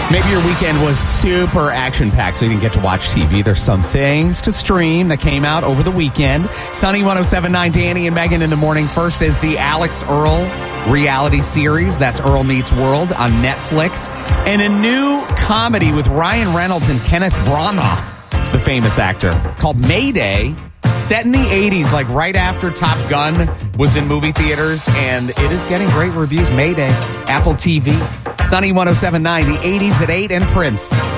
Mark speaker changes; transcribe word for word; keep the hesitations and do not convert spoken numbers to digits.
Speaker 1: Maybe your weekend was super action-packed, so you didn't get to watch T V. There's some things to stream that came out over the weekend. Sunny one oh seven point nine, Danny and Megan in the morning. First is the Alex Earl reality series. That's Earl Meets World on Netflix. And a new comedy with Ryan Reynolds and Kenneth Branagh, the famous actor, called Mayday. Set in the eighties, like right after Top Gun was in movie theaters, and it is getting great reviews. Mayday, Apple T V, Sunny one oh seven point nine, the eighties at eight, and Prince.